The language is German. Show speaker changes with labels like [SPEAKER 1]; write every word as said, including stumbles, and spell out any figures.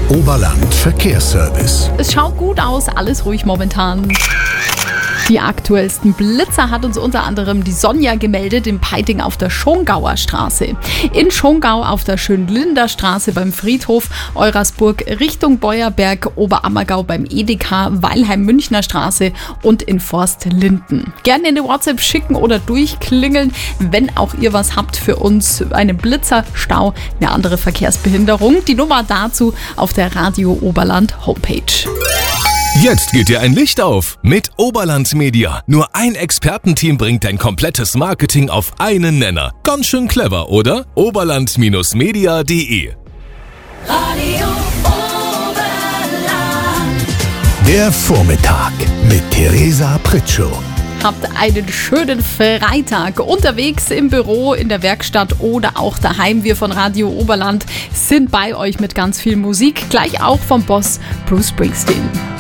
[SPEAKER 1] Oberland Verkehrsservice.
[SPEAKER 2] Es schaut gut aus, alles ruhig momentan. Die aktuellsten Blitzer hat uns unter anderem die Sonja gemeldet in Peiting auf der Schongauer Straße. In Schongau auf der Schönlinder Straße beim Friedhof, Eurasburg Richtung Beuerberg, Oberammergau beim Edeka, Weilheim Münchner Straße und in Forst Linden. Gerne in die WhatsApp schicken oder durchklingeln, wenn auch ihr was habt für uns, einen Blitzer, Stau, eine andere Verkehrsbehinderung. Die Nummer dazu auf der Radio Oberland Homepage.
[SPEAKER 3] Jetzt geht dir ein Licht auf mit Oberland Media. Nur ein Expertenteam bringt dein komplettes Marketing auf einen Nenner. Ganz schön clever, oder? Oberland Media punkt de
[SPEAKER 4] Radio Oberland.
[SPEAKER 1] Der Vormittag mit Theresa Pritschow.
[SPEAKER 2] Habt einen schönen Freitag unterwegs im Büro, in der Werkstatt oder auch daheim. Wir von Radio Oberland sind bei euch mit ganz viel Musik. Gleich auch vom Boss Bruce Springsteen.